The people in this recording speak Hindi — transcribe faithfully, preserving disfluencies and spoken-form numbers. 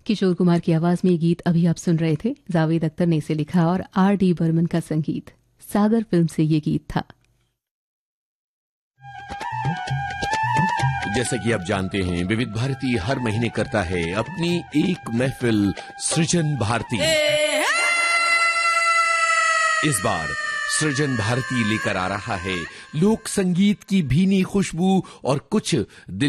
किशोर कुमार की आवाज में ये गीत अभी आप सुन रहे थे। जावेद अख्तर ने इसे लिखा और आर डी बर्मन का संगीत। सागर फिल्म से ये गीत था। जैसा कि आप जानते हैं, विविध भारती हर महीने करता है अपनी एक महफिल सृजन भारती। इस बार सृजन भारती लेकर आ रहा है लोक संगीत की भीनी खुशबू और कुछ दिल